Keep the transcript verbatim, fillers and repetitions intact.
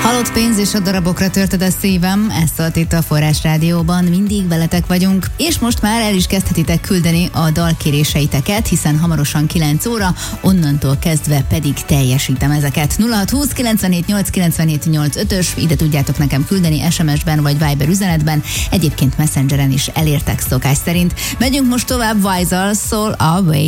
Halott pénz és a darabokra törted a szívem, ezt szólt itt a Forrás Rádióban, mindig veletek vagyunk, és most már el is kezdhetitek küldeni a dalkéréseiteket, hiszen hamarosan kilenc óra, onnantól kezdve pedig teljesítem ezeket. nulla hat húsz kilencvenhét nyolc kilencvenhét nyolc ötös, ide tudjátok nekem küldeni es em es-ben vagy Viber üzenetben, egyébként Messengeren is elértek szokás szerint. Megyünk most tovább Weissel, Soul Away.